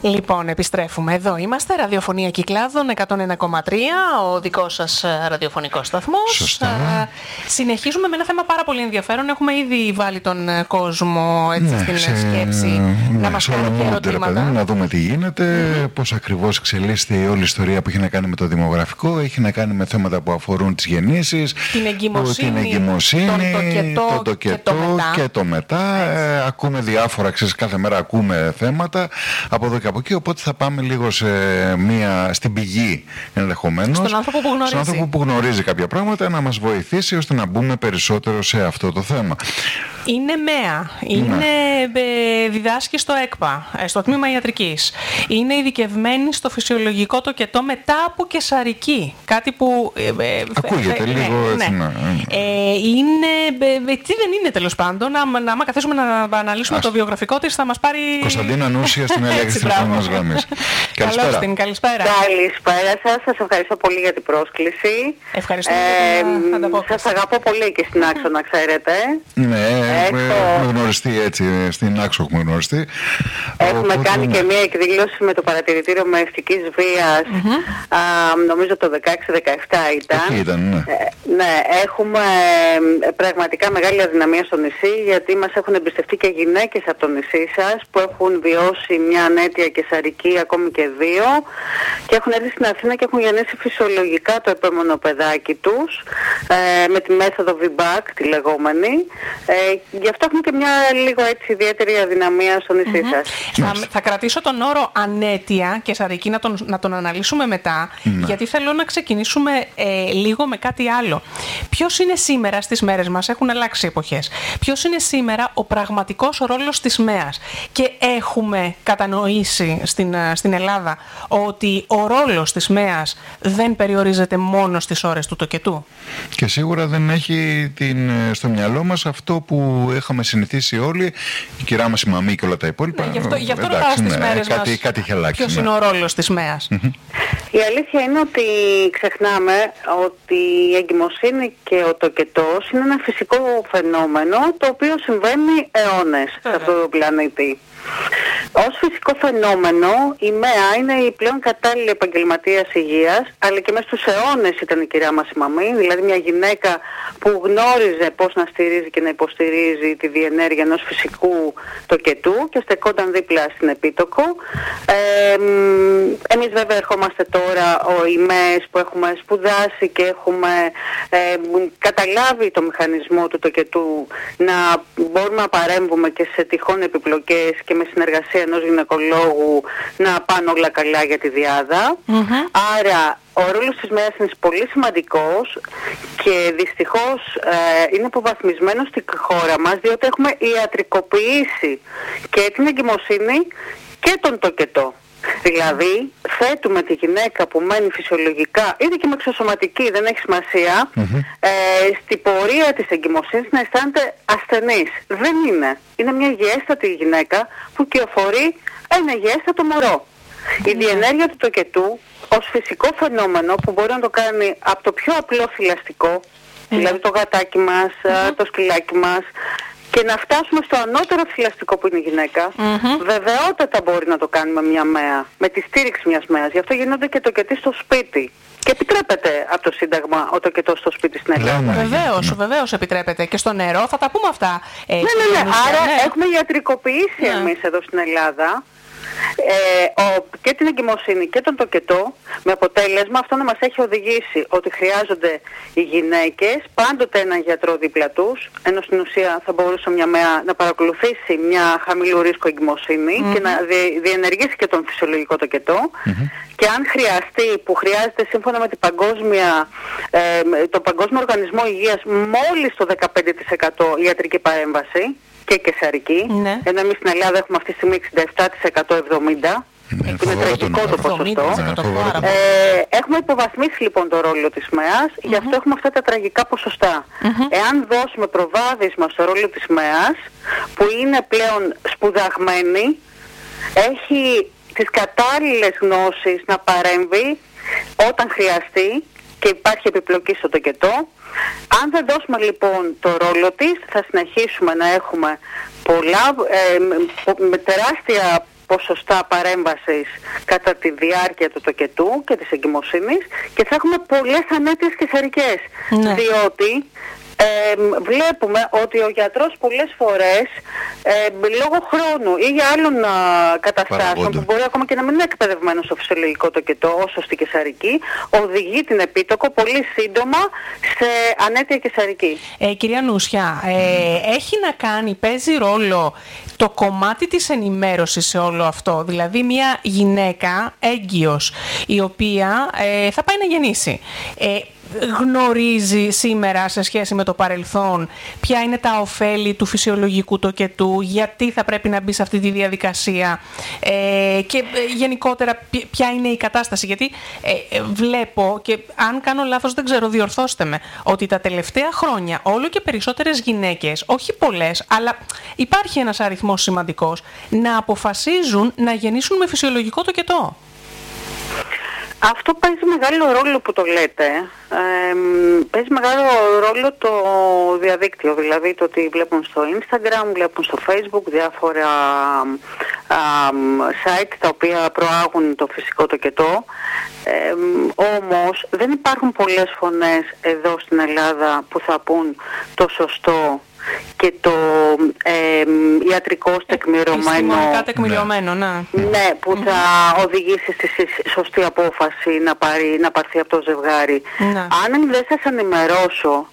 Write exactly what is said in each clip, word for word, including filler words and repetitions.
Λοιπόν, επιστρέφουμε. Εδώ είμαστε, Ραδιοφωνία Κυκλάδων εκατόν ένα κόμμα τρία, ο δικός σας ραδιοφωνικός σταθμός. Σωστά. Α, συνεχίζουμε με ένα θέμα πάρα πολύ ενδιαφέρον. Έχουμε ήδη βάλει τον κόσμο έτσι, ναι, στην σε, σκέψη ναι, να μας κάνει και ερωτήματα. Να δούμε τι γίνεται, mm-hmm. πώς ακριβώς εξελίσσεται η όλη ιστορία που έχει να κάνει με το δημογραφικό, έχει να κάνει με θέματα που αφορούν τις γεννήσεις, την εγκυμοσύνη, την εγκυμοσύνη τον τοκετό, τον τοκετό και το μετά. Και το μετά. Ε, ακούμε διάφορα, ξέρεις, κάθε μέρα ακούμε θέματα από εδώ και από εκεί, οπότε θα πάμε λίγο σε μία, στην πηγή ενδεχομένως, στον άνθρωπο που γνωρίζει. Στον άνθρωπο που γνωρίζει κάποια πράγματα, να μας βοηθήσει ώστε να μπούμε περισσότερο σε αυτό το θέμα. Είναι ΜΕΑ, είναι ναι. διδάσκει στο ΕΚΠΑ, στο τμήμα ιατρικής. Είναι ειδικευμένη στο φυσιολογικό τοκετό μετά από καισαρική. Κάτι που... Ακούγεται ε, λίγο ναι, έτσι, ναι. ναι. Ε, είναι... Τι δεν είναι τέλος πάντων. Άμα, άμα καθίσουμε να αναλύσουμε Ας... το βιογραφικό της θα μας πάρει... Κωνσταντίνα Νούσια στην έλεγχη της τηλεφωνικής γραμμής. Καλησπέρα. Καλώς την, καλησπέρα. Καλησπέρα σας. Σας ευχαριστώ πολύ για την πρόσκληση. Ευχαριστώ ε, για την ανταπόκριση. Σας αγαπώ πολύ και στην Άξονα, ξέρετε. Ναι, Έχω... έχουμε γνωριστεί έτσι, στην Άξο έχουμε γνωριστεί. Έχουμε Οπότε... κάνει και μία εκδήλωση με το παρατηρητήριο μευτικής βίας, mm-hmm. α, νομίζω το δεκαέξι δεκαεπτά ήταν. Εκεί ήταν, ναι. Ε, ναι, έχουμε ε, πραγματικά μεγάλη αδυναμία στο νησί, γιατί μας έχουν εμπιστευτεί και γυναίκες από το νησί σας που έχουν βιώσει μια ανέτεια καισαρική, ακόμη και δύο, και έχουν έρθει στην Αθήνα και έχουν γεννήσει φυσιολογικά το επόμενο παιδάκι τους, ε, με τη μέθοδο βι μπακ τη λεγόμενη. Ε, γι' αυτό έχουμε και μια λίγο έτσι ιδιαίτερη αδυναμία στο νησί mm-hmm. σας. Θα, θα κρατήσω τον όρο ανέτεια καισαρική να τον, να τον αναλύσουμε μετά, mm. γιατί θέλω να ξεκινήσουμε ε, λίγο με κάτι άλλο. Ποιος είναι σήμερα στις μέρες μας, έχουν αλλάξει εποχές, ποιος είναι σήμερα ο πραγματικός ρόλος της ΜΕΑΣ? Και έχουμε κατανοήσει στην, στην Ελλάδα ότι ο ρόλος της ΜΕΑΣ δεν περιορίζεται μόνο στις ώρες του τοκετού. Και σίγουρα δεν έχει την, στο μυαλό μας αυτό που είχαμε συνηθίσει όλοι, η κυρία μας η μαμή και όλα τα υπόλοιπα. Ναι, γι' αυτό, γι' αυτό ρωτάω στις ναι, μέρες κάτι, μας κάτι έχει αλλάξει, ποιος ναι. είναι ο ρόλος της ΜΕΑΣ. Mm-hmm. Η αλήθεια είναι ότι ξεχνάμε ότι η εγκυμοσύνη και ο τοκετός είναι ένα φυσικό φαινόμενο το οποίο συμβαίνει αιώνες σε αυτό το πλανήτη. Ως φυσικό φαινόμενο η ΜΕΑ είναι η πλέον κατάλληλη επαγγελματίας υγείας, αλλά και μέσα στους αιώνες ήταν η κυρία μας η μαμή, δηλαδή μια γυναίκα που γνώριζε πώς να στηρίζει και να υποστηρίζει τη διενέργεια ενός φυσικού τοκετού και στεκόταν δίπλα στην επίτοκο. Ε, εμείς βέβαια ερχόμαστε τώρα οι ΜΕΕΣ που έχουμε σπουδάσει και έχουμε ε, καταλάβει το μηχανισμό του τοκετού, να μπορούμε να παρέμβουμε και σε τυχόν επιπλοκές και με συνεργασία ενός γυναικολόγου να πάνε όλα καλά για τη διάδα. Mm-hmm. Άρα ο ρόλος της ΜΕΑΣ είναι πολύ σημαντικός και δυστυχώς ε, είναι υποβαθμισμένος στη χώρα μας, διότι έχουμε ιατρικοποιήσει και την εγκυμοσύνη και τον τοκετό. Δηλαδή θέτουμε τη γυναίκα που μένει φυσιολογικά, ήδη και με εξωσωματική, δεν έχει σημασία, mm-hmm. ε, στην πορεία της εγκυμοσύνης να αισθάνεται ασθενής. Δεν είναι. Είναι μια υγιέστατη γυναίκα που κυοφορεί ένα υγιέστατο μωρό. Mm-hmm. Η διενέργεια του τοκετού ως φυσικό φαινόμενο που μπορεί να το κάνει από το πιο απλό θηλαστικό, mm-hmm. δηλαδή το γατάκι μας, mm-hmm. το σκυλάκι μας, και να φτάσουμε στο ανώτερο θηλαστικό που είναι η γυναίκα, mm-hmm. βεβαιότατα μπορεί να το κάνει με μια ΜΕΑ, με τη στήριξη μιας ΜΕΑς. Γι' αυτό γίνονται και τοκετοί στο σπίτι. Και επιτρέπεται από το Σύνταγμα ο τοκετός στο σπίτι στην Ελλάδα. Βεβαίως, ναι. βεβαίως επιτρέπεται. Και στο νερό, θα τα πούμε αυτά. Ε, ναι, ναι, ναι. Άρα ναι. έχουμε ιατρικοποιήσει ναι. εμείς εδώ στην Ελλάδα ε, ο, και την εγκυμοσύνη και τον τοκετό, με αποτέλεσμα αυτό να μας έχει οδηγήσει ότι χρειάζονται οι γυναίκες πάντοτε έναν γιατρό δίπλα τους, ενώ στην ουσία θα μπορούσε μια ΜΕΑ να παρακολουθήσει μια χαμηλού ρίσκου εγκυμοσύνη mm-hmm. και να δι, διενεργήσει και τον φυσιολογικό τοκετό mm-hmm. και αν χρειαστεί, που χρειάζεται σύμφωνα με την παγκόσμια, ε, τον Παγκόσμιο Οργανισμό Υγείας μόλις το δεκαπέντε τοις εκατό ιατρική παρέμβαση και καισαρική, ναι. ενώ εμείς στην Ελλάδα έχουμε αυτή τη στιγμή εξήντα επτά τοις εκατό εβδομήντα τοις εκατό. Ναι, είναι τραγικό το ποσοστό. Ε, έχουμε υποβαθμίσει λοιπόν το ρόλο της ΜΕΑΣ, mm-hmm. γι' αυτό έχουμε αυτά τα τραγικά ποσοστά. Mm-hmm. Εάν δώσουμε προβάδισμα στο ρόλο της ΜΕΑΣ, που είναι πλέον σπουδαγμένη, έχει τις κατάλληλες γνώσεις να παρέμβει όταν χρειαστεί και υπάρχει επιπλοκή στο τοκετό. Αν δεν δώσουμε λοιπόν το ρόλο της, θα συνεχίσουμε να έχουμε πολλά, ε, με τεράστια ποσοστά παρέμβασης κατά τη διάρκεια του τοκετού και της εγκυμοσύνης και θα έχουμε πολλές ανέτειες καισαρικές. Ναι. Διότι Ε, βλέπουμε ότι ο γιατρός πολλές φορές ε, λόγω χρόνου ή για άλλων α, καταστάσεων Παραγόντα. που μπορεί ακόμα και να μην είναι εκπαιδευμένος στο φυσιολογικό τοκετό όσο στη καισαρική, οδηγεί την επίτοκο πολύ σύντομα σε ανέτεια καισαρική. Ε, κυρία Νούσια, ε, έχει να κάνει, παίζει ρόλο το κομμάτι της ενημέρωσης σε όλο αυτό? Δηλαδή μια γυναίκα έγκυος η οποία ε, θα πάει να γεννήσει, ε, γνωρίζει σήμερα σε σχέση με το παρελθόν ποια είναι τα ωφέλη του φυσιολογικού τοκετού, γιατί θα πρέπει να μπει σε αυτή τη διαδικασία ε, και ε, γενικότερα ποια είναι η κατάσταση? Γιατί ε, ε, βλέπω, και αν κάνω λάθος δεν ξέρω, διορθώστε με, ότι τα τελευταία χρόνια όλο και περισσότερες γυναίκες, όχι πολλές, αλλά υπάρχει ένας αριθμός σημαντικός, να αποφασίζουν να γεννήσουν με φυσιολογικό τοκετό. Αυτό παίζει μεγάλο ρόλο που το λέτε. Ε, παίζει μεγάλο ρόλο το διαδίκτυο, δηλαδή το ότι βλέπουν στο Instagram, βλέπουν στο Facebook διάφορα α, site τα οποία προάγουν το φυσικό τοκετό. Ε, όμως δεν υπάρχουν πολλές φωνές εδώ στην Ελλάδα που θα πούν το σωστό και το ε, ιατρικό τεκμηριωμένο, τεκμηριωμένο ναι. ναι, που mm-hmm. θα οδηγήσει στη σωστή απόφαση να, πάρει, να πάρθει από το ζευγάρι. Ναι. Αν δεν σας ενημερώσω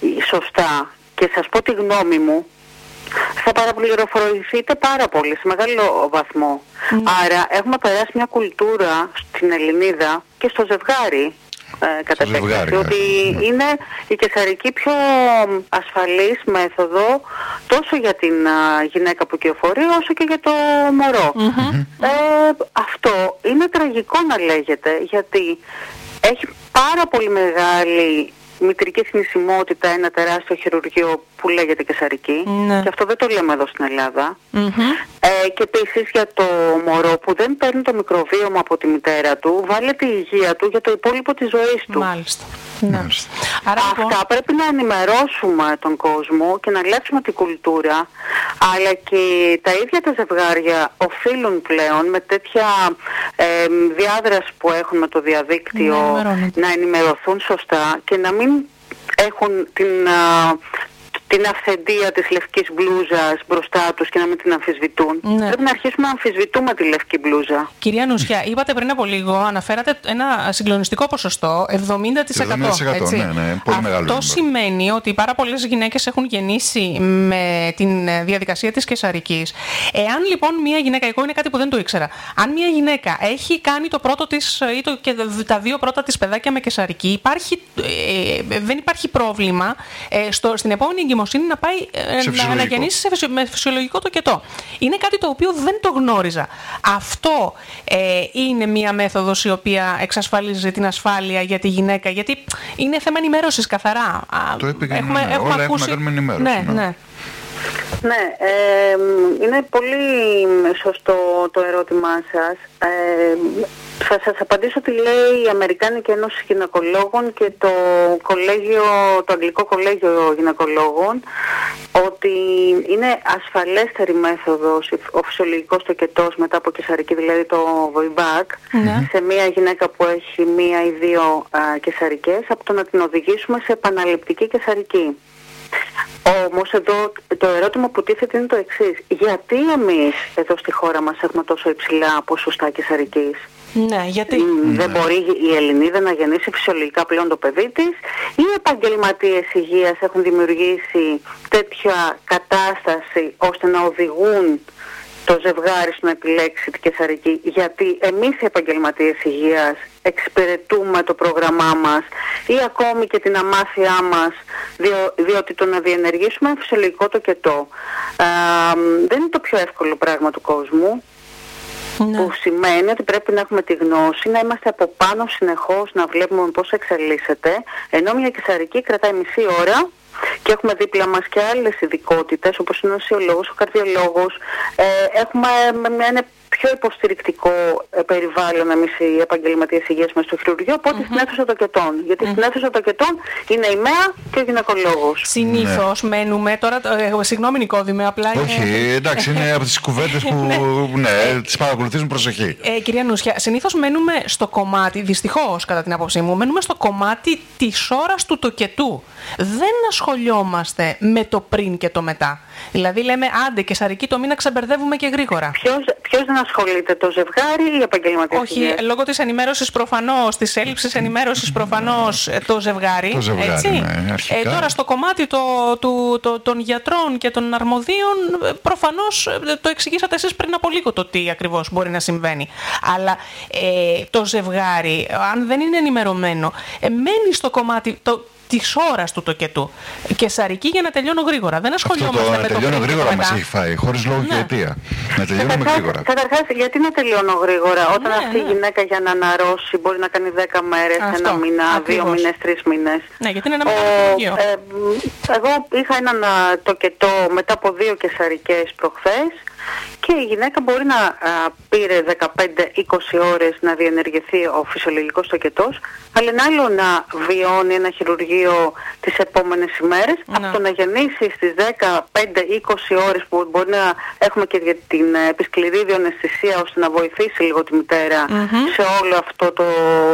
σωστά και σας πω τη γνώμη μου, θα παραπληροφορηθείτε πάρα πολύ, σε μεγάλο βαθμό. Mm. Άρα έχουμε περάσει μια κουλτούρα στην Ελληνίδα και στο ζευγάρι, Ε, κατά επέκταση, ότι ναι. είναι η καισαρική πιο ασφαλής μέθοδο τόσο για την α, γυναίκα που κυοφορεί όσο και για το μωρό. Mm-hmm. Ε, αυτό είναι τραγικό να λέγεται, γιατί έχει πάρα πολύ μεγάλη μητρική θνησιμότητα ένα τεράστιο χειρουργείο που λέγεται καισαρική, ναι. και αυτό δεν το λέμε εδώ στην Ελλάδα. Mm-hmm. Ε, και επίσης για το μωρό που δεν παίρνει το μικροβίωμα από τη μητέρα του, βάλε τη υγεία του για το υπόλοιπο της ζωής του. Μάλιστα. Μάλιστα. Άρα, αυτά λοιπόν... πρέπει να ενημερώσουμε τον κόσμο και να αλλάξουμε την κουλτούρα, αλλά και τα ίδια τα ζευγάρια οφείλουν πλέον με τέτοια ε, διάδραση που έχουν με το διαδίκτυο να, να ενημερωθούν σωστά και να μην έχουν την... Α, την αυθεντία της λευκής μπλούζας μπροστά τους και να μην την αμφισβητούν. Ναι. Πρέπει να αρχίσουμε να αμφισβητούμε τη λευκή μπλούζα. Κυρία Νούσια, είπατε πριν από λίγο, αναφέρατε ένα συγκλονιστικό ποσοστό, εβδομήντα τοις εκατό. εβδομήντα τοις εκατό έτσι. Ναι, ναι, πολύ αυτό μεγάλο σημαίνει ότι πάρα πολλές γυναίκες έχουν γεννήσει με την διαδικασία της καισαρικής. Εάν λοιπόν μια γυναίκα, εγώ είναι κάτι που δεν το ήξερα, αν μια γυναίκα έχει κάνει το πρώτο της ή το, και τα δύο πρώτα της παιδάκια με καισαρική, υπάρχει, ε, δεν υπάρχει πρόβλημα ε, στο, στην επόμενη εγκυμοσύνη να πάει ε, να, να γεννήσει σε φυσιο, με φυσιολογικό τοκετό. Είναι κάτι το οποίο δεν το γνώριζα. Αυτό ε, είναι μία μέθοδος η οποία εξασφαλίζει την ασφάλεια για τη γυναίκα, γιατί είναι θέμα ενημέρωσης καθαρά. Το είπε και έχουμε, ναι, έχουμε όλα ακούσει... έχουμε να κάνουμε ενημέρωση. Ναι, ναι. ναι. Ναι, ε, είναι πολύ σωστό το ερώτημά σας. Ε, θα σας απαντήσω τι λέει η Αμερικάνικη Ένωση Γυναικολόγων και το, κολέγιο, το Αγγλικό Κολέγιο Γυναικολόγων, ότι είναι ασφαλέστερη μέθοδος ο φυσιολογικός τοκετός μετά από καισαρική, δηλαδή το βοημπάκ, ναι. σε μια γυναίκα που έχει μία ή δύο α, καισαρικές, από το να την οδηγήσουμε σε επαναληπτική καισαρική. Όμως εδώ το ερώτημα που τίθεται είναι το εξής. Γιατί εμείς εδώ στη χώρα μας έχουμε τόσο υψηλά ποσοστά καισαρικής? Ναι, γιατί? Δεν ναι. μπορεί η Ελληνίδα να γεννήσει φυσιολογικά πλέον το παιδί της, ή οι επαγγελματίες υγείας έχουν δημιουργήσει τέτοια κατάσταση ώστε να οδηγούν το ζευγάρι στο να επιλέξει την καισαρική? Γιατί εμείς οι επαγγελματίες υγείας εξυπηρετούμε το πρόγραμμά μας ή ακόμη και την αμάθειά μας, διο, διότι το να διενεργήσουμε ένα φυσιολογικό τοκετό α, δεν είναι το πιο εύκολο πράγμα του κόσμου. Ναι. Που σημαίνει ότι πρέπει να έχουμε τη γνώση, να είμαστε από πάνω συνεχώς, να βλέπουμε πώς εξελίσσεται, ενώ μια καισαρική κρατάει μισή ώρα και έχουμε δίπλα μας και άλλες ειδικότητες όπως είναι ο νοσιολόγος, ο καρδιολόγος, ε, έχουμε, είναι πιο υποστηρικτικό περιβάλλον εμείς οι επαγγελματίες υγείας μες στο χειρουργείο από ότι mm-hmm. στην αίθουσα τοκετών. Γιατί mm-hmm. στην αίθουσα τοκετών είναι η ΜΕΑ και ο γυναικολόγος. Συνήθως ναι. μένουμε, τώρα, ε, συγγνώμη Νικόδημε, απλά είναι... Όχι, εντάξει, είναι από τις κουβέντες που ναι, τις παρακολουθήσουν προσοχή. Ε, κυρία Νούσια, συνήθως μένουμε στο κομμάτι, δυστυχώς κατά την άποψή μου, μένουμε στο κομμάτι της ώρας του τοκετού. Δεν ασχολιόμαστε με το πριν και το μετά. Δηλαδή λέμε άντε και σαρική το μήνα ξεμπερδεύουμε και γρήγορα. Ποιος, ποιος δεν ασχολείται, το ζευγάρι ή η επαγγελματίες? Όχι, υγείας? Λόγω της ενημέρωσης προφανώς, της έλλειψης ενημέρωσης προφανώς το ζευγάρι. Το ζευγάρι, έτσι. Ναι, ε, τώρα στο κομμάτι το, το, το, των γιατρών και των αρμοδίων προφανώς το εξηγήσατε εσείς πριν από λίγο το τι ακριβώς μπορεί να συμβαίνει. Αλλά ε, το ζευγάρι, αν δεν είναι ενημερωμένο, ε, μένει στο κομμάτι... Το, της ώρας του τοκετού. Και σαρική για να τελειώνω γρήγορα. Δεν ασχολιόμαστε Αυτό το, με το να τελειώνω γρήγορα μας έχει φάει, χωρίς λόγο και αιτία. Να τελειώνουμε γρήγορα. Καταρχάς, γιατί να τελειώνω γρήγορα, όταν ναι, αυτή η ναι. γυναίκα για να αναρρώσει μπορεί να κάνει δέκα μέρες, αυτό, ένα μήνα, ακριβώς. δύο μήνες, τρεις μήνες. Ναι, γιατί είναι ένα μεγάλο ε, Εγώ είχα έναν τοκετό μετά από δύο κεσαρικές προχθές. Και η γυναίκα μπορεί να α, πήρε δεκαπέντε με είκοσι ώρες να διενεργηθεί ο φυσιολογικός τοκετός, αλλά είναι άλλο να βιώνει ένα χειρουργείο τις επόμενες ημέρες, no. από το να γεννήσει στις δεκαπέντε με είκοσι ώρες που μπορεί να έχουμε και για την επισκληρίδιο αναισθησία ώστε να βοηθήσει λίγο τη μητέρα mm-hmm. σε όλο αυτό το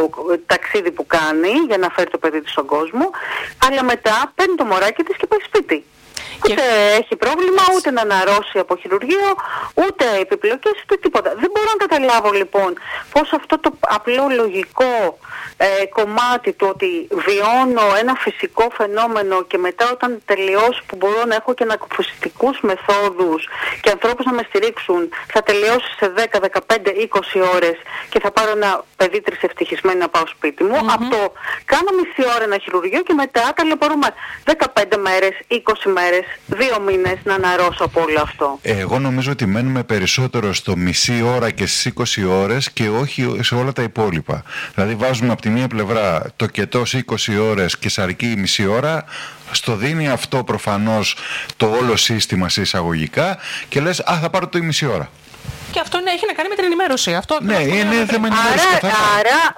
ταξίδι που κάνει για να φέρει το παιδί της στον κόσμο, αλλά μετά παίρνει το μωράκι της και πάει σπίτι. Ούτε και... έχει πρόβλημα, ούτε να αναρρώσει από χειρουργείο, ούτε επιπλοκές, ούτε τίποτα. Δεν μπορώ να καταλάβω λοιπόν πώς αυτό το απλό λογικό ε, κομμάτι του ότι βιώνω ένα φυσικό φαινόμενο και μετά όταν τελειώσει που μπορώ να έχω και ανακουφιστικούς μεθόδους και ανθρώπους να με στηρίξουν, θα τελειώσει σε δέκα, δεκαπέντε, είκοσι ώρες και θα πάρω ένα παιδί τρισευτυχισμένο να πάω σπίτι μου. Mm-hmm. Από το κάνω μισή ώρα ένα χειρουργείο και μετά ταλαιπωρούμε δεκαπέντε μέρες, είκοσι μέρες, δύο μήνες να αναρρώσω από όλο αυτό. Εγώ νομίζω ότι μένουμε περισσότερο στο μισή ώρα και στις είκοσι ώρες και όχι σε όλα τα υπόλοιπα. Δηλαδή βάζουμε από τη μία πλευρά το κετός είκοσι ώρες και σαρική μισή ώρα, στο δίνει αυτό προφανώς το όλο σύστημα σε εισαγωγικά και λες α, θα πάρω το μισή ώρα. Και αυτό είναι, έχει να κάνει με την ενημέρωση. Αυτό ναι, είναι θέμα ενημέρωση. Άρα, άρα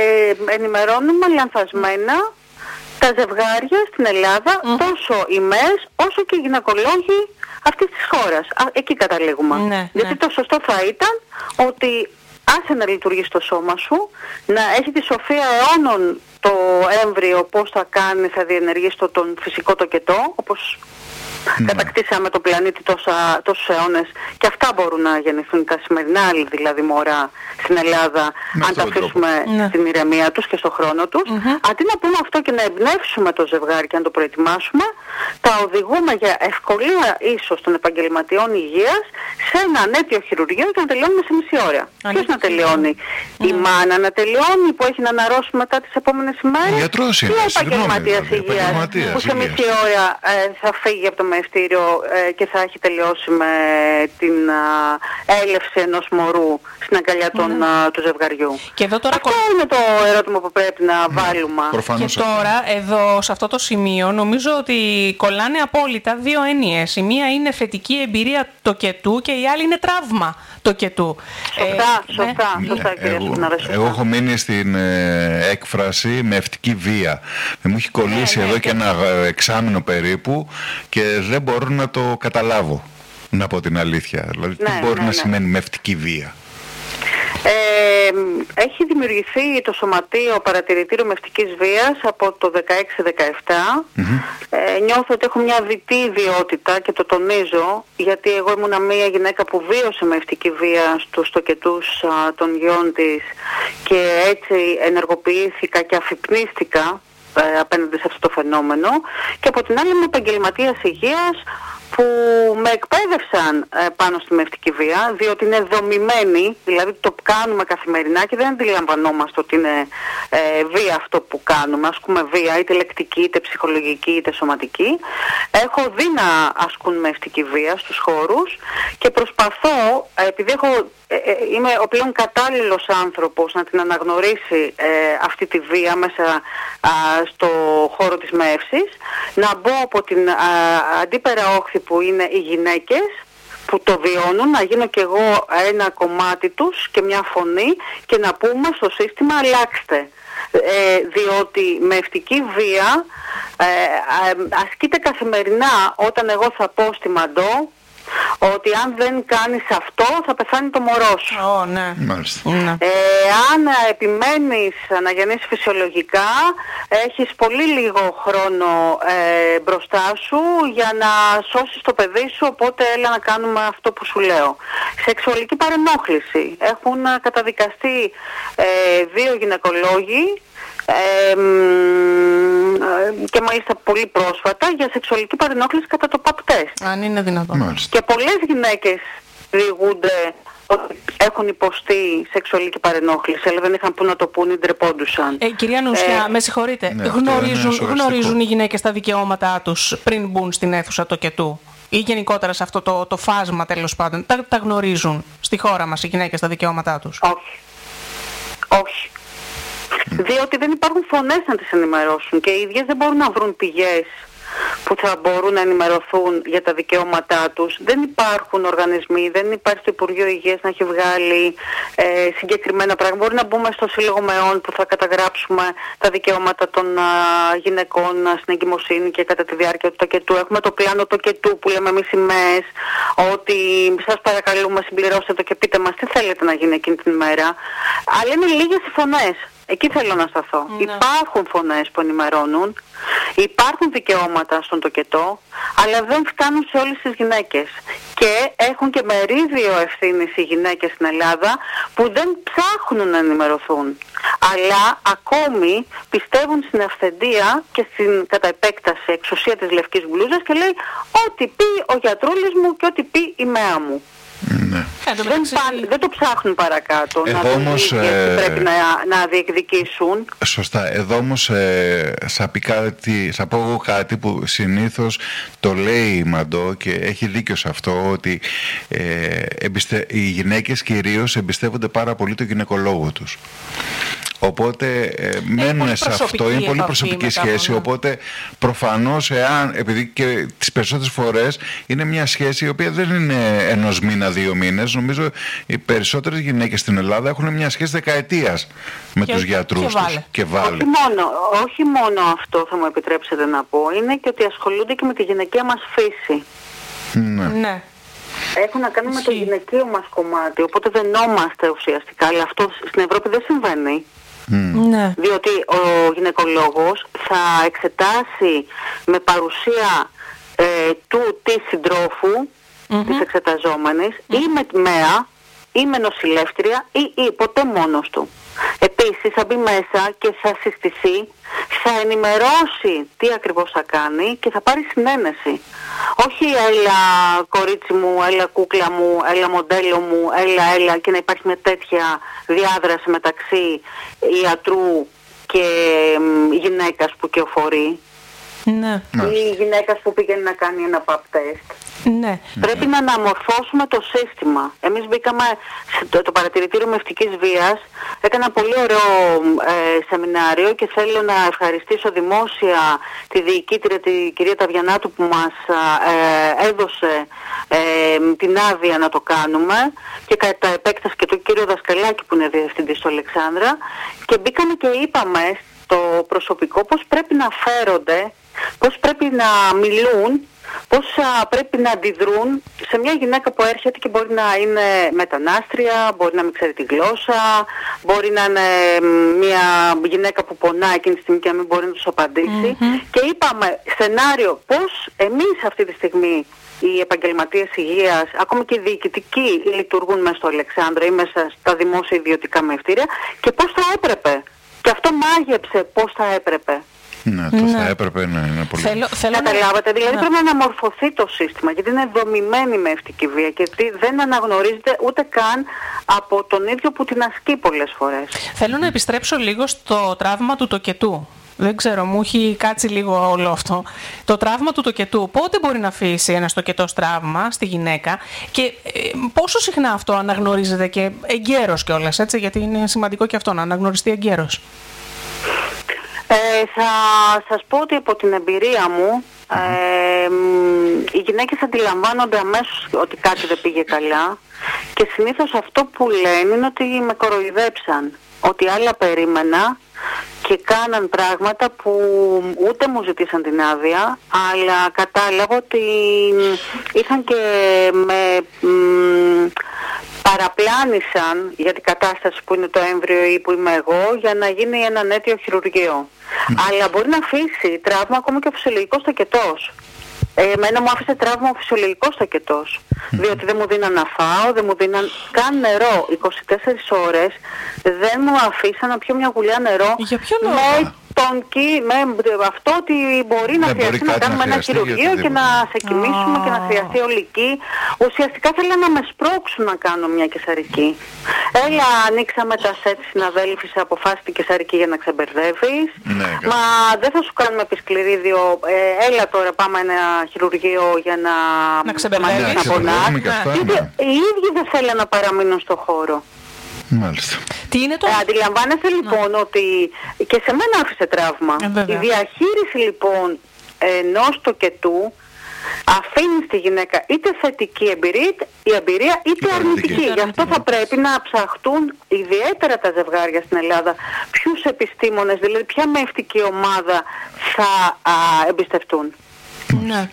ε, ενημερώνουμε λανθασμένα τα ζευγάρια στην Ελλάδα, mm. τόσο οι ΜΕΣ όσο και οι γυναικολόγοι αυτής της χώρας. Α, εκεί καταλήγουμε. Ναι, γιατί ναι. το σωστό θα ήταν ότι άσε να λειτουργήσει το σώμα σου, να έχει τη σοφία αιώνων το έμβριο πώς θα κάνει, θα διενεργήσει το, τον φυσικό τοκετό, όπως ναι. κατακτήσαμε τον πλανήτη τόσα, τόσους αιώνες και αυτά μπορούν να γεννηθούν τα σημερινά δηλαδή μωρά στην Ελλάδα με αν τα αφήσουμε ναι. στην ηρεμία τους και στον χρόνο τους. Mm-hmm. Αντί να πούμε αυτό και να εμπνεύσουμε το ζευγάρι και να το προετοιμάσουμε, τα οδηγούμε για ευκολία ίσως των επαγγελματιών υγείας σε ένα ανέτειο χειρουργείο και να τελειώνουμε σε μισή ώρα. Ποιος να τελειώνει? Mm. Η μάνα να τελειώνει που έχει να αναρρώσει μετά τις επόμενες ημέρες? Γιατρός είναι, ή ο επαγγελματίας υγείας που σε μισή ώρα ε, θα φύγει από το μεευτήριο ε, και θα έχει τελειώσει με την ε, έλευση ενός μωρού στην αγκαλιά των, mm. ε, του ζευγαριού. Και εδώ τώρα... Αυτό είναι το ερώτημα που πρέπει να mm. βάλουμε. Προφανώς. Και τώρα εδώ σε αυτό το σημείο νομίζω ότι κολλάνε απόλυτα δύο έννοιες. Η μία είναι θετική εμπειρία τοκετού και η άλλη είναι τραύμα τοκετού. Σωστά, ε, σωστά, ναι. σωστά κύριε εγώ, εγώ έχω μείνει στην ε, έκφραση μευτική βία. Ε, μου έχει κολλήσει ναι, εδώ ναι, και ένα εξάμηνο περίπου και δεν μπορώ να το καταλάβω, να πω την αλήθεια. Δηλαδή ναι, τι μπορεί ναι, να ναι. σημαίνει μευτική βία? Ε, έχει δημιουργηθεί το Σωματείο Παρατηρητήριο Μευτικής Βίας από το δεκαέξι δεκαεπτά. Mm-hmm. Ε, νιώθω ότι έχω μια διτή ιδιότητα και το τονίζω, γιατί εγώ ήμουνα μια γυναίκα που βίωσε μευτική βία στους τοκετούς α, των γιών της και έτσι ενεργοποιήθηκα και αφυπνίστηκα ε, απέναντι σε αυτό το φαινόμενο, και από την άλλη είμαι επαγγελματίας υγείας που με εκπαίδευσαν ε, πάνω στη μευτική βία, διότι είναι δομημένη, δηλαδή το κάνουμε καθημερινά και δεν αντιλαμβανόμαστε ότι είναι ε, βία αυτό που κάνουμε. Ασκούμε βία είτε λεκτική, είτε ψυχολογική, είτε σωματική. Έχω δει να ασκούν μευτική βία στους χώρους και προσπαθώ, ε, επειδή έχω, ε, ε, είμαι ο πλέον κατάλληλος άνθρωπος να την αναγνωρίσει ε, αυτή τη βία μέσα α, στο χώρο της μεύσης, να μπω από την α, αντίπερα όχθη που είναι οι γυναίκες, που το βιώνουν, να γίνω κι εγώ ένα κομμάτι τους και μια φωνή και να πούμε στο σύστημα αλλάξτε. Ε, διότι με ευτική βία ε, ε, ασκείται καθημερινά όταν εγώ θα πω στη Μαντό ότι αν δεν κάνεις αυτό θα πεθάνει το μωρό σου. Oh, ναι. Μάλιστα. Ε, αν επιμένεις να γεννήσεις φυσιολογικά, έχεις πολύ λίγο χρόνο ε, μπροστά σου για να σώσεις το παιδί σου, οπότε έλα να κάνουμε αυτό που σου λέω. Σεξουαλική παρενόχληση. Έχουν καταδικαστεί ε, δύο γυναικολόγοι Ε, και μάλιστα πολύ πρόσφατα για σεξουαλική παρενόχληση κατά το παπ τεστ. Αν είναι δυνατόν. Και πολλές γυναίκες διηγούνται ότι έχουν υποστεί σεξουαλική παρενόχληση, αλλά δεν είχαν που να το πούνε ή ντρεπόντουσαν. Ε, κυρία Νουσιά, ε, με συγχωρείτε. Ναι, γνωρίζουν, γνωρίζουν οι γυναίκες τα δικαιώματά τους πριν μπουν στην αίθουσα τοκετού ή γενικότερα σε αυτό το, το φάσμα, τέλος πάντων. Τα, τα γνωρίζουν στη χώρα μας οι γυναίκες τα δικαιώματά τους? Όχι. Όχι. Διότι δεν υπάρχουν φωνές να τις ενημερώσουν και οι ίδιες δεν μπορούν να βρουν πηγές που θα μπορούν να ενημερωθούν για τα δικαιώματά τους. Δεν υπάρχουν οργανισμοί, δεν υπάρχει το Υπουργείο Υγείας να έχει βγάλει ε, συγκεκριμένα πράγματα. Μπορεί να μπούμε στο Σύλλογο ΜΕΟΝ που θα καταγράψουμε τα δικαιώματα των α, γυναικών στην εγκυμοσύνη και κατά τη διάρκεια του τοκετού. Έχουμε το πλάνο τοκετού που λέμε εμείς οι ΜΕΕΣ, ότι σας παρακαλούμε συμπληρώστε το και πείτε μας τι θέλετε να γίνει εκείνη την ημέρα. Αλλά είναι λίγες οι φωνές. Εκεί θέλω να σταθώ. Ναι. Υπάρχουν φωνές που ενημερώνουν, υπάρχουν δικαιώματα στον τοκετό, αλλά δεν φτάνουν σε όλες τις γυναίκες. Και έχουν και μερίδιο ευθύνης οι γυναίκες στην Ελλάδα που δεν ψάχνουν να ενημερωθούν. Αλλά ακόμη πιστεύουν στην αυθεντία και στην κατά επέκταση εξουσία της λευκής μπλούζας και λέει ό,τι πει ο γιατρούλης μου και ό,τι πει η ΜΕΑ μου. Ναι. Δεν, πάλι, δεν το ψάχνουν παρακάτω. Εδώ να όμως, ε... πρέπει να, να διεκδικήσουν. Σωστά. Εδώ όμως ε, θα, πει κάτι, θα πω εγώ κάτι που συνήθως το λέει η Μαντώ και έχει δίκιο σε αυτό, ότι ε, εμπιστε... οι γυναίκες κυρίως εμπιστεύονται πάρα πολύ το γυναικολόγο τους. Οπότε ε, μένουν σε αυτό, είναι πολύ προσωπική σχέση, ναι. Οπότε προφανώς εάν, επειδή και τις περισσότερες φορές είναι μια σχέση η οποία δεν είναι ενός μήνα, δύο μήνες, νομίζω οι περισσότερες γυναίκες στην Ελλάδα έχουν μια σχέση δεκαετίας με και, τους γιατρούς και τους. Βάλε. Και βάλε. Όχι μόνο, όχι μόνο αυτό θα μου επιτρέψετε να πω, είναι και ότι ασχολούνται και με τη γυναικεία μας φύση. Ναι. Ναι. Έχουν να κάνουν με το γυναικείο μας κομμάτι, οπότε δενόμαστε ουσιαστικά, αλλά αυτό στην Ευρώπη δεν συμβαίνει. Mm. Ναι. Διότι ο γυναικολόγος θα εξετάσει με παρουσία ε, του της συντρόφου, mm-hmm. της εξεταζόμενης, mm-hmm. ή με ΜΕΑ ή με νοσηλεύτρια ή, ή ποτέ μόνος του. Επίσης θα μπει μέσα και θα συστηθεί, θα ενημερώσει τι ακριβώς θα κάνει και θα πάρει συνένεση. Όχι έλα κορίτσι μου, έλα κούκλα μου, έλα μοντέλο μου, έλα έλα και να υπάρχει μια τέτοια διάδραση μεταξύ ιατρού και γυναίκας που κυοφορεί. Ναι. Ή γυναίκας που πηγαίνει να κάνει ένα παπ τεστ. Ναι. Πρέπει να αναμορφώσουμε το σύστημα. Εμείς μπήκαμε στο το παρατηρητήριο μευτικής βίας, έκανα πολύ ωραίο ε, σεμινάριο και θέλω να ευχαριστήσω δημόσια τη διοικήτρια, τη κυρία Ταβιανάτου, που μας ε, έδωσε ε, την άδεια να το κάνουμε, και κατά επέκταση και τον κύριο Δασκαλάκη που είναι διευθυντής στο Αλεξάνδρα, και μπήκαμε και είπαμε στο προσωπικό πώς πρέπει να φέρονται, πώς πρέπει να μιλούν, πώς α, πρέπει να αντιδρούν σε μια γυναίκα που έρχεται και μπορεί να είναι μετανάστρια, μπορεί να μην ξέρει τη γλώσσα, μπορεί να είναι μια γυναίκα που πονάει εκείνη τη στιγμή και να μην μπορεί να τους απαντήσει. Mm-hmm. Και είπαμε σενάριο πώς εμείς αυτή τη στιγμή οι επαγγελματίες υγείας, ακόμη και οι διοικητικοί, λειτουργούν μέσα στο Αλεξάνδρα ή μέσα στα δημόσια ιδιωτικά μευτήρια και πώς θα έπρεπε. Και αυτό μάγεψε πώς θα έπρεπε. Ναι, το ναι. θα έπρεπε να είναι πολύ... Θέλω, θέλω Καταλάβατε, να... δηλαδή ναι. πρέπει να αναμορφωθεί το σύστημα, γιατί είναι δομημένη με ευτική βία και δεν αναγνωρίζεται ούτε καν από τον ίδιο που την ασκεί πολλές φορές. Θέλω να επιστρέψω λίγο στο τραύμα του τοκετού. Δεν ξέρω, μου έχει κάτσει λίγο όλο αυτό. Το τραύμα του τοκετού, πότε μπορεί να αφήσει ένα τοκετός τραύμα στη γυναίκα και ε, πόσο συχνά αυτό αναγνωρίζεται και εγκαίρος κιόλας, έτσι, γιατί είναι σημαντικό και αυτό να αναγνωριστεί εγκαίρος. Ε, θα σας πω ότι από την εμπειρία μου ε, οι γυναίκες αντιλαμβάνονται αμέσως ότι κάτι δεν πήγε καλά και συνήθως αυτό που λένε είναι ότι με κοροϊδέψαν, ότι άλλα περίμενα και κάναν πράγματα που ούτε μου ζητήσαν την άδεια, αλλά κατάλαβα ότι ήρθαν και με μ, παραπλάνησαν για την κατάσταση που είναι το έμβριο ή που είμαι εγώ για να γίνει ένα αίτιο χειρουργείο. Mm. Αλλά μπορεί να αφήσει τραύμα ακόμα και ο φυσιολογικός τοκετός. Ε, εμένα μου άφησε τραύμα ο φυσιολογικός τοκετός, mm. διότι δεν μου δίναν να φάω, δεν μου δίναν καν νερό. είκοσι τέσσερις ώρες δεν μου αφήσαν να πιω μια γουλιά νερό. Για ποιο λόγο? Με, τον, με αυτό ότι μπορεί να δεν χρειαστεί να κάνουμε να ένα χειρουργείο και να σε κοιμήσουμε oh. και να χρειαστεί ολική. Ουσιαστικά θέλουν να με σπρώξουν να κάνω μια καισαρική. Έλα, ανοίξαμε τα σετ συναδέλφισσα, αποφάσισε την καισαρική για να ξεμπερδεύεις. Ναι, μα δεν θα σου κάνουμε επισκληρίδιο. Ε, έλα τώρα πάμε ένα χειρουργείο για να, να ξεμπερδεύεις. Να πονάς. Γιατί οι ίδιοι δεν θέλουν να παραμείνουν στο χώρο. Μάλιστα. Τι είναι το... ε, αντιλαμβάνεστε λοιπόν να. ότι και σε μένα άφησε τραύμα. Ε, η διαχείριση λοιπόν ενός τοκετού αφήνει στη γυναίκα είτε θετική εμπειρία, η εμπειρία είτε και αρνητική. αρνητική. Γι' αυτό θα πρέπει να ψαχτούν ιδιαίτερα τα ζευγάρια στην Ελλάδα ποιους επιστήμονες, δηλαδή ποια μευτική ομάδα θα α, εμπιστευτούν. Ναι.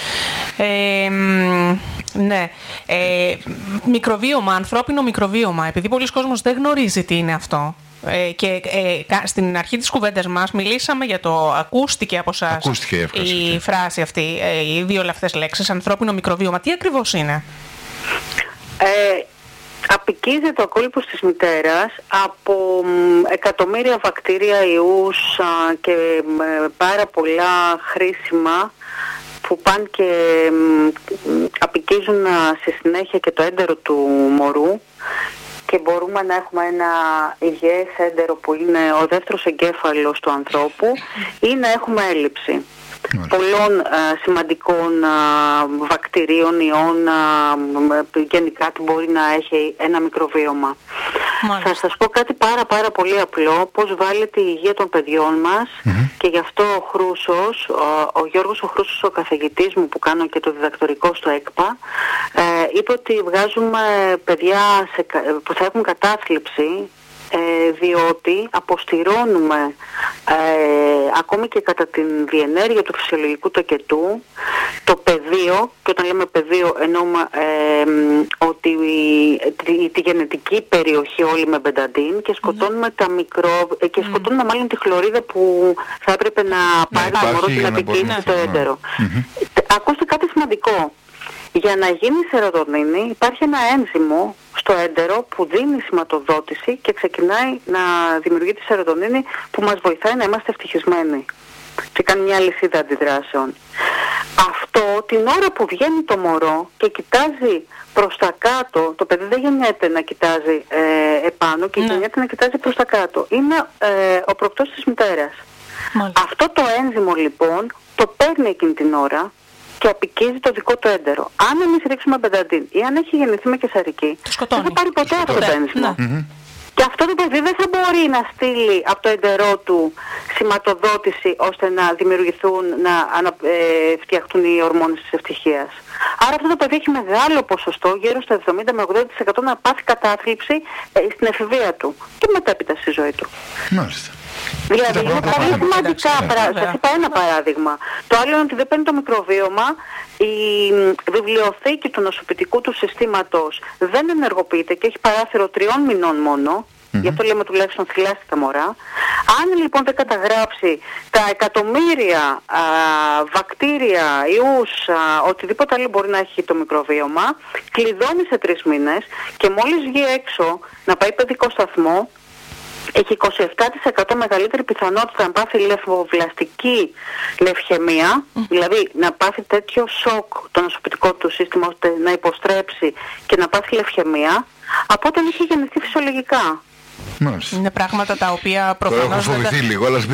Ε, ναι. Ε, μικροβίωμα, ανθρώπινο μικροβίωμα, επειδή πολλοί κόσμος δεν γνωρίζει τι είναι αυτό. Ε, και ε, στην αρχή της κουβέντας μας μιλήσαμε για το ακούστηκε από σας ακούστηκε η, έφραση, η και. φράση αυτή, ε, οι δύο αυτές λέξεις, ανθρώπινο μικροβίωμα. Τι ακριβώς είναι? Ε, απικίζεται ο κόλπος της μητέρας από εκατομμύρια βακτήρια, ιούς α, και ε, πάρα πολλά χρήσιμα που πάνε και απικίζουν στη συνέχεια και το έντερο του μωρού και μπορούμε να έχουμε ένα υγιές έντερο που είναι ο δεύτερος εγκέφαλος του ανθρώπου ή να έχουμε έλλειψη πολλών α, σημαντικών α, βακτηρίων, ιών, α, γενικά τι μπορεί να έχει ένα μικροβίωμα. Μάλιστα. Θα σας πω κάτι πάρα πάρα πολύ απλό, πώς βάλετε η υγεία των παιδιών μας mm-hmm. και γι' αυτό ο Χρούσος, ο, ο Γιώργος ο Χρούσος, ο καθηγητής μου που κάνω και το διδακτορικό στο ΕΚΠΑ, ε, είπε ότι βγάζουμε παιδιά σε, που θα έχουν κατάθλιψη Ε, διότι αποστηρώνουμε ε, ακόμη και κατά την διενέργεια του φυσιολογικού τοκετού το πεδίο, και όταν λέμε πεδίο εννοούμε ε, ότι τη, τη γενετική περιοχή όλη με μπενταντίν και σκοτώνουμε mm. τα μικρό και σκοτώνουμε mm. μάλλον τη χλωρίδα που θα έπρεπε να πάρει το μωρό και να πηγαίνει το έντερο. Mm-hmm. Ακούστε κάτι σημαντικό. Για να γίνει σερωτονίνη υπάρχει ένα ένζυμο στο έντερο που δίνει σηματοδότηση και ξεκινάει να δημιουργεί τη σερωτονίνη που μας βοηθάει να είμαστε ευτυχισμένοι. Και κάνει μια λυσίδα αντιδράσεων. Αυτό την ώρα που βγαίνει το μωρό και κοιτάζει προς τα κάτω, το παιδί δεν γεννιέται να κοιτάζει ε, επάνω και ναι. γεννιέται να κοιτάζει προς τα κάτω. Είναι ε, ο προκτός της μητέρας. Μάλιστα. Αυτό το ένζυμο λοιπόν το παίρνει εκείνη την ώρα και απικίζει το δικό του έντερο. Αν εμείς ρίξουμε μπενταντίν ή αν έχει γεννηθεί με καισαρική, δεν θα πάρει ποτέ αυτό το ένζυμο. Ναι. Mm-hmm. Και αυτό το παιδί δεν θα μπορεί να στείλει από το έντερό του σηματοδότηση ώστε να δημιουργηθούν, να ανα, ε, φτιαχτούν οι ορμόνες της ευτυχίας. Άρα αυτό το παιδί έχει μεγάλο ποσοστό, γύρω στο εβδομήντα με ογδόντα τοις εκατό να πάθει κατάθλιψη ε, στην εφηβεία του και μετέπειτα στη ζωή του. Μάλιστα. Δηλαδή είναι πολύ σημαντικά πράγματα. Σας είπα ένα παράδειγμα. Το άλλο είναι ότι δεν παίρνει το μικροβίωμα, η βιβλιοθήκη του νοσοποιητικού του συστήματος δεν ενεργοποιείται και έχει παράθυρο τριών μηνών μόνο. Mm-hmm. Γι' αυτό λέμε τουλάχιστον θυλάστη τα μωρά. Αν λοιπόν δεν καταγράψει τα εκατομμύρια α, βακτήρια, ιούς, α, οτιδήποτε άλλο μπορεί να έχει το μικροβίωμα, κλειδώνει σε τρεις μήνες και μόλις βγει έξω να πάει παιδικό σταθμό, έχει είκοσι επτά τοις εκατό μεγαλύτερη πιθανότητα να πάθει λεφοβλαστική λευχαιμία, mm. δηλαδή να πάθει τέτοιο σοκ το νοσοποιητικό του σύστημα ώστε να υποστρέψει και να πάθει λευχαιμία, από όταν είχε γεννηθεί φυσιολογικά. Μάλιστα. Είναι πράγματα τα οποία προφανώς... Έχω φοβηθεί δεν... λίγο, αλλά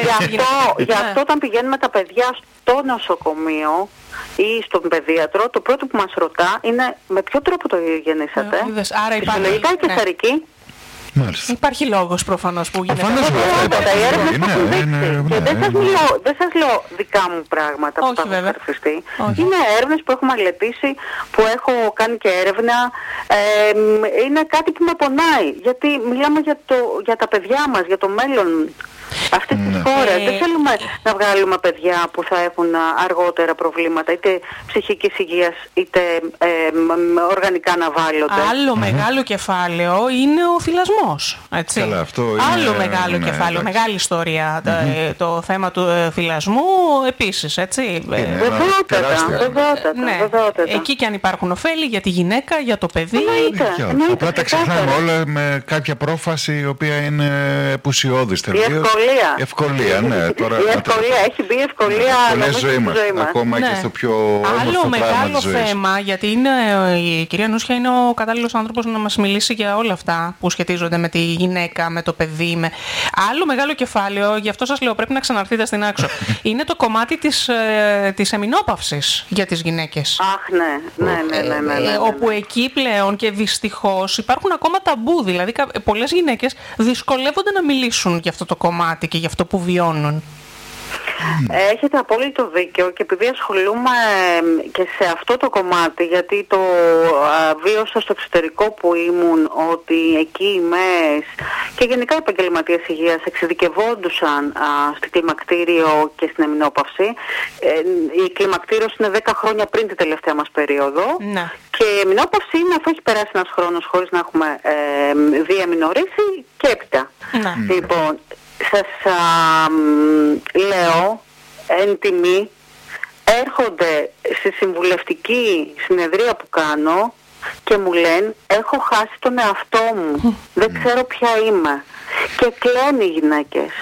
Γι' αυτό όταν πηγαίνουμε τα παιδιά στο νοσοκομείο ή στον παιδίατρο, το πρώτο που μας ρωτά είναι με ποιο τρόπο το γεννήσατε. Άρα φυσιολογικά ή καισαρική. Μάλιστα. Υπάρχει λόγος προφανώς που γίνεται. Προφανώς Βέβαια, οι έρευνες είναι, έχουν δείξει. είναι, Και ναι, δεν σας ναι. λέω, δεν σας λέω δικά μου πράγματα Όχι, που τα έχω βέβαια. καταρτιστεί. Όχι. Είναι έρευνες που έχω μελετήσει, που έχω κάνει και έρευνα. Ε, είναι κάτι που με πονάει. Γιατί μιλάμε για, το, για τα παιδιά μας, για το μέλλον αυτής της Ναι. χώρας. Ε, Δεν θέλουμε να βγάλουμε παιδιά που θα έχουν αργότερα προβλήματα, είτε ψυχικής υγείας, είτε ε, μ, οργανικά να βάλλονται. Άλλο μεγάλο κεφάλαιο είναι ο θυλασμός. Έτσι. Καλά, αυτό είναι- Άλλο μεγάλο ναι, κεφάλαιο, εντάξει. μεγάλη ιστορία. ε, Το θέμα του ε, θυλασμού επίσης. Έτσι. Ε, Είναι. Βεβαιότατα, τεράστιο. βεβαιότατα, ναι. βεβαιότατα. Εκεί και αν υπάρχουν ωφέλη για τη γυναίκα, για το παιδί. Εννοείται. Ποιο? εννοείται, Απλά τα ξεκάθαρα. ξεχνάμε όλα με κάποια πρόφαση η οποία είναι επουσιώδης τελείως. ευκολία. Ευκολία, ναι. Τώρα, Η ευκολία, έχει μπει η ευκολία Πολλές νομίζω ζωή στη μας. ζωή μας. Ακόμα Ναι. και στο πιο όμορφο Άλλο πράγμα μεγάλο της ζωής. θέμα, γιατί είναι, η κυρία Νούσια είναι ο κατάλληλος άνθρωπος να μας μιλήσει για όλα αυτά που σχετίζονται με τη γυναίκα, με το παιδί. Με... Άλλο μεγάλο κεφάλαιο, γι' αυτό σας λέω πρέπει να ξαναρθείτε στην Άξο. Είναι το κομμάτι της, ε, της εμεινόπαυσης για τις γυναίκες. Αχ, ναι, ναι, ναι, ναι, ναι, ναι, ναι. Ε, όπου εκεί πλέον και δυστυχώς υπάρχουν ακόμα ταμπού. Δηλαδή, κα- πολλές γυναίκες δυσκολεύονται να μιλήσουν για αυτό το κομμάτι και για αυτό που βιώνουν. Έχετε απόλυτο δίκιο και επειδή ασχολούμαι ε, και σε αυτό το κομμάτι, γιατί το α, βίωσα στο εξωτερικό που ήμουν, ότι εκεί οι ΜΕΕΣ και γενικά οι επαγγελματίες υγείας εξειδικευόντουσαν α, στην κλιμακτήριο και στην εμεινόπαυση. Ε, η κλιμακτήριος είναι δέκα χρόνια πριν την τελευταία μας περίοδο. Ναι. Και η εμεινόπαυση είναι αφού έχει περάσει ένας χρόνος χωρίς να έχουμε ε, διαμηνορήσει και έπειτα. Ναι. Λοιπόν, σας α, μ, λέω εν τιμή, έρχονται στη συμβουλευτική συνεδρία που κάνω και μου λένε έχω χάσει τον εαυτό μου, δεν ξέρω ποια είμαι, και κλαίνουν οι γυναίκες.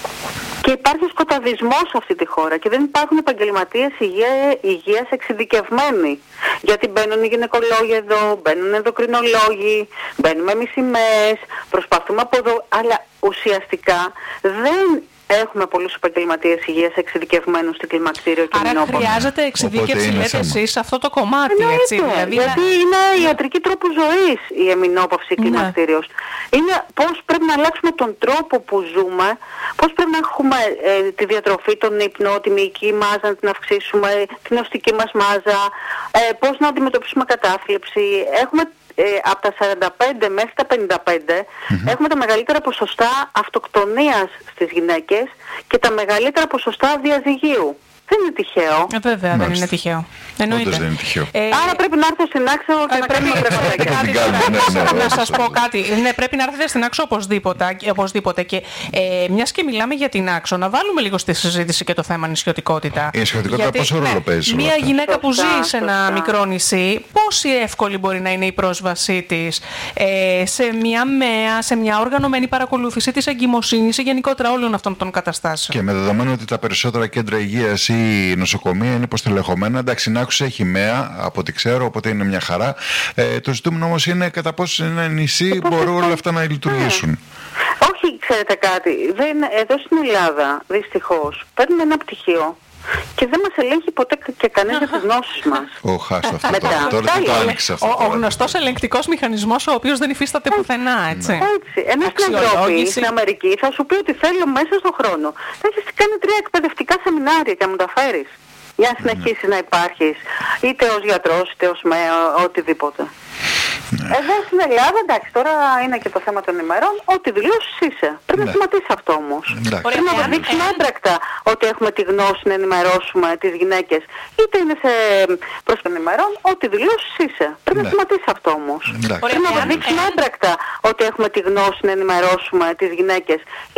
Και υπάρχει σκοταδισμός σε αυτή τη χώρα και δεν υπάρχουν επαγγελματίες υγεία, υγείας εξειδικευμένοι. Γιατί μπαίνουν οι γυναικολόγοι εδώ, μπαίνουν οι ενδοκρινολόγοι, μπαίνουμε εμείς οι ΜΕΕΣ, προσπαθούμε από εδώ, αλλά ουσιαστικά δεν έχουμε πολλούς επαγγελματίες υγείας εξειδικευμένους στην κλιμακτήριο και Άρα μηνόπαυση. χρειάζεται εξειδίκευση, Οπότε είναι λέτε θέμα. εσείς, σε αυτό το κομμάτι. Έτσι, Εννοείται, δηλαδή, γιατί να- είναι ιατρική τρόπου ζωής η εμεινόπαυση, η Ναι. κλιμακτήριος. Είναι πώς πρέπει να αλλάξουμε τον τρόπο που ζούμε, πώς πρέπει να έχουμε ε, τη διατροφή, τον ύπνο, τη μυϊκή μάζα να την αυξήσουμε, την οστική μας μάζα, ε, πώς να αντιμετωπίσουμε κατάθλιψη. Έχουμε ε, από τα σαράντα πέντε μέχρι τα πενήντα πέντε έχουμε τα μεγαλύτερα ποσοστά αυτοκτονίας στις γυναίκες και τα μεγαλύτερα ποσοστά διαζυγίου. Δεν είναι τυχαίο. Ε, βέβαια, δεν Μάλιστα. είναι τυχαίο. Εννοείται. Όντως δεν είναι τυχαίο. Ε, Άρα πρέπει να έρθω στην Άξο και Ε, να πρέπει, κάνουμε πρέπει πρακτικά. κάτι την κάνουμε, τώρα, ναι, ναι, να όντως, σας πω όντως. κάτι. Ναι, πρέπει να έρθετε στην Άξο οπωσδήποτε. οπωσδήποτε. Και ε, μιας και μιλάμε για την Άξο, να βάλουμε λίγο στη συζήτηση και το θέμα νησιωτικότητα. Η νησιωτικότητα πόσο ρόλο παίζει σε όλα Μια αυτά? γυναίκα που Σωστά, ζει σε ένα σωστά. μικρό νησί, πόση εύκολη μπορεί να είναι η πρόσβασή της ε, σε μια ΜΕΑ, σε μια οργανωμένη παρακολούθηση της εγκυμοσύνης ή γενικότερα όλων αυτών των καταστάσεων. Και με δεδομένο ότι τα περισσότερα κέντρα υγείας ή νοσοκομεία είναι υποστελεχωμένα, εντάξει, η Άξος έχει ΜΕΑ, από ό,τι ξέρω, οπότε είναι μια χαρά. Ε, το ζητούμενο όμως είναι κατά πόσο σε ένα νησί μπορούν όλα αυτά να λειτουργήσουν. Όχι, ξέρετε κάτι. Δεν, εδώ στην Ελλάδα, δυστυχώς, παίρνουμε ένα πτυχίο και δεν μας ελέγχει ποτέ και κανείς για τις γνώσεις μας. Ω, χάστο αυτό Μετά. τώρα. Τώρα τι το Πάλι, άνοιξε αυτό. Ο, ο τώρα. γνωστός ελεγκτικός μηχανισμός, ο οποίος δεν υφίσταται πουθενά, έτσι. Έτσι. Ενώ στην Ευρώπη, Αξιολόγηση. στην Αμερική, θα σου πει ότι θέλω μέσα στον χρόνο. Θα έχεις κάνει τρία εκπαιδευτικά σεμινάρια και να μου τα φέρεις. Για να συνεχίσεις να υπάρχεις, είτε ως γιατρός, είτε ως με οτιδήποτε. Εδώ στην Ελλάδα, εντάξει, τώρα είναι και το θέμα των ημερών, ό,τι δηλώσεις είσαι. Πρέπει Ναι. να σταματήσεις αυτό όμως. Εντάξει. Πρέπει να Εάν- αποδείξουμε εάν- έμπρακτα ότι έχουμε τη γνώση να ενημερώσουμε τις γυναίκες. Είτε είναι σε προς των ημερών, ό,τι δηλώσεις είσαι. Πρέπει Ναι. να σταματήσεις αυτό όμως. Εντάξει. Πρέπει να Εάν- αποδείξουμε εάν- έμπρακτα ότι έχουμε τη γνώση να ενημερώσουμε τις γυναίκες.